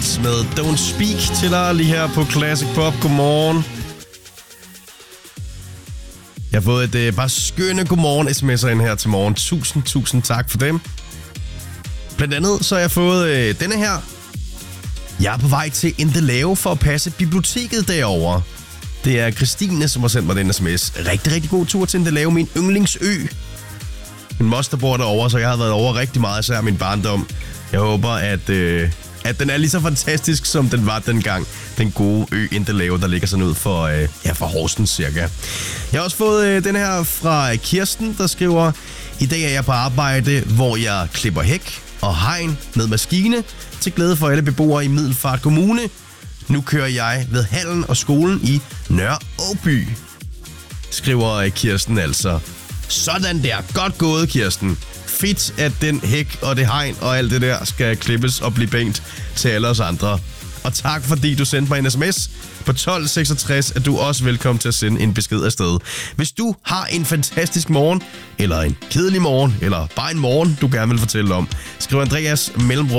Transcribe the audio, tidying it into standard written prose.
Clouds med Don't Speak til dig lige her på Classic Pop. Godmorgen. Jeg har fået et par skønne godmorgen sms'er ind her til morgen. Tusind tak for dem. Blandt andet så har jeg fået denne her. Jeg er på vej til Endelave for at passe biblioteket derovre. Det er Christine, som har sendt mig den sms. Rigtig god tur til Endelave, min yndlingsø. Min moster bor derovre, så jeg har været over rigtig meget, især min barndom. Jeg håber, at den er lige så fantastisk, som den var dengang. Den gode ø Endelave, der ligger sådan ud for Horsens cirka. Jeg har også fået den her fra Kirsten, der skriver: I dag er jeg på arbejde, hvor jeg klipper hæk og hegn med maskine til glæde for alle beboere i Middelfart Kommune. Nu kører jeg ved hallen og skolen i Nørre Åby, skriver Kirsten altså. Sådan der. Godt gået, Kirsten. Fedt, at den hæk og det hegn og alt det der skal klippes og blive pænt til alle os andre. Og tak, fordi du sendte mig en sms på 1266, at du også velkommen til at sende en besked afsted. Hvis du har en fantastisk morgen, eller en kedelig morgen, eller bare en morgen, du gerne vil fortælle om, skriv Andreas mellemrum